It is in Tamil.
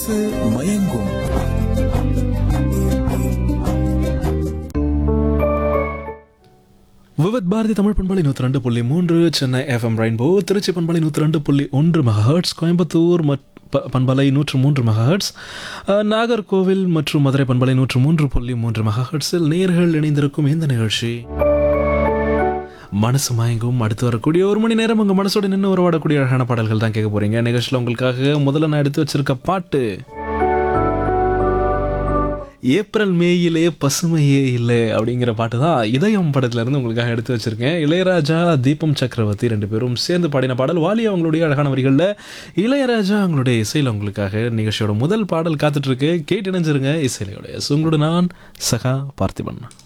மனசு மயங்கும். விவத் பாரதி தமிழ் பண்பலை 102.3, சென்னை FM ரெயின்போ, திருச்சி பண்பலை 102.1 மெகாஹெர்ட்ஸ், கோயம்புத்தூர் பண்பலை 103 மெகாஹெர்ட்ஸ், நாகர்கோவில் மற்றும் மதுரை பண்பலை 103.3 மெகாஹெர்ட்ஸில் நேர்கள் இணைந்திருக்கும் இந்த நிகழ்ச்சி மனசு மயங்கும். அடுத்து வரக்கூடிய ஒரு மணி நேரம் உங்கள் மனசோட நின்று உறவாடக்கூடிய அழகான பாடல்கள் தான் கேட்க போகிறீங்க. நிகழ்ச்சியில் உங்களுக்காக முதல்ல நான் எடுத்து வச்சிருக்க பாட்டு ஏப்ரல் மேயிலே பசுமையே இல்லை அப்படிங்கிற பாட்டு தான். இதயம் படத்துலேருந்து உங்களுக்காக எடுத்து வச்சுருக்கேன். இளையராஜா, தீபம் சக்கரவர்த்தி ரெண்டு பேரும் சேர்ந்து பாடின பாடல். வாலி அவங்களுடைய அழகான வரிகளில், இளையராஜா அவங்களுடைய இசையில் உங்களுக்காக நிகழ்ச்சியோட முதல் பாடல் காத்துட்ருக்கு. கேட்டு இணைஞ்சிருங்க. இசையிலையோட உங்களோட நான் சகா பார்த்திபன்.